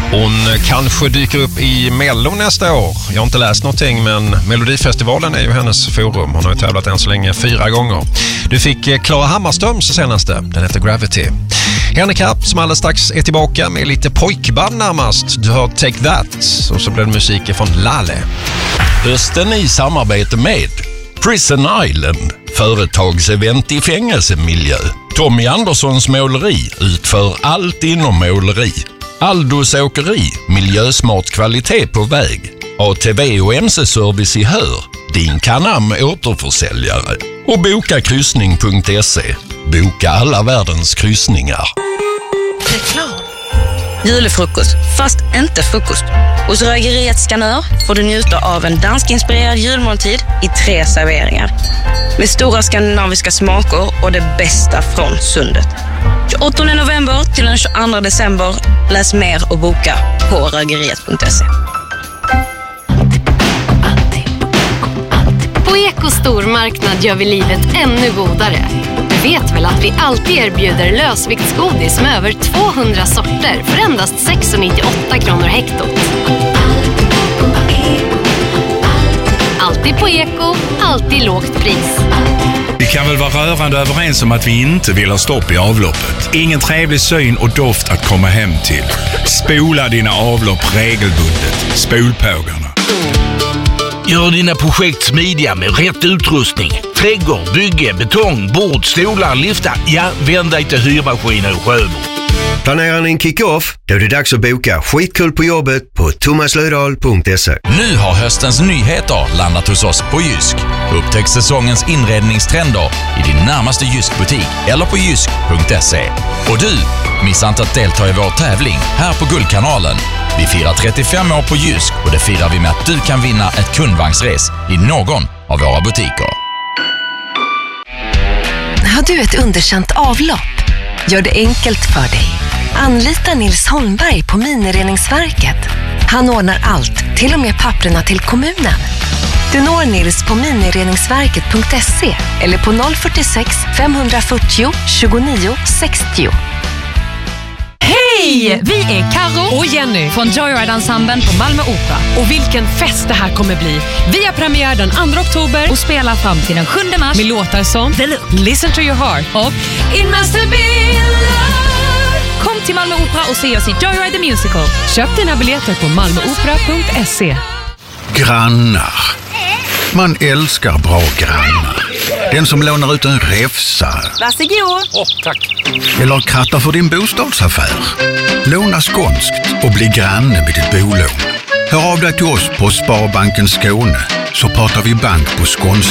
Hon kanske dyker upp i Mello nästa år. Jag har inte läst någonting, men Melodifestivalen är ju hennes forum. Hon har ju tävlat än så länge 4 gånger. Du fick Klara Hammarströms senaste, den heter Gravity. Henrik som alldeles strax är tillbaka med lite pojkband närmast. Du har Take That, och så blir det musik från Lale. Hösten i samarbete med Prison Island, företagsevent i fängelsemiljö. Tommy Anderssons måleri utför allt inom måleri. Aldos åkeri, miljösmart kvalitet på väg. ATV och MC-service i Hör, din Canam återförsäljare. Och bokakryssning.se, boka alla världens kryssningar. Reklam. Julefrukost, fast inte frukost. Hos Rögeriet Skanör får du njuta av en danskinspirerad julmåltid i 3 serveringar. Med stora skandinaviska smaker och det bästa från sundet. 28 november till den 22 december. Läs mer och boka på rögeriet.se. På Eko stormarknad gör vi livet ännu godare. Du vet väl att vi alltid erbjuder lösviktsgodis med över 200 sorter för endast 6,98 kronor hektot. Alltid på Eko, alltid lågt pris. Vi kan väl vara rörande överens om att vi inte vill ha stopp i avloppet. Ingen trevlig syn och doft att komma hem till. Spola dina avlopp regelbundet. Spolpågarna. Gör dina projekt smidiga med rätt utrustning. Trädgård, bygge, betong, bord, stolar, liftar. Ja, vänd dig till Hyrmaskiner och Sjöbo. Planerar ni en kick-off? Då är det dags att boka skitkul på jobbet på thomaslödahl.se. Nu har höstens nyheter landat hos oss på Jysk. Upptäck säsongens inredningstrender i din närmaste Jysk-butik eller på jysk.se. Och du, missa inte att delta i vår tävling här på Guldkanalen. Vi firar 35 år på Jysk och det firar vi med att du kan vinna ett kundvagnsres i någon av våra butiker. Har du ett underkänt avlopp? Gör det enkelt för dig. Anlita Nils Holmberg på Minireningsverket. Han ordnar allt, till och med papperna till kommunen. Du når Nils på minireningsverket.se eller på 046 540 29 60. Hej! Vi är Karo och Jenny från Joyride-ensemblen på Malmö Opera. Och vilken fest det här kommer bli. Vi har premiär den 2 oktober och spelar fram till den 7 mars med låtar som Listen to your heart och It must have been love. Kom till Malmö Opera och se oss i Joyride the Musical. Köp dina biljetter på malmöopera.se. Grannar. Man älskar bra grannar. Den som lånar ut en räfsa. Varsågod. Tack. Eller krattar för din bostadsaffär. Låna skånskt och bli granne med ditt bolån. Hör av dig till oss på Sparbanken Skåne så pratar vi bank på skånska.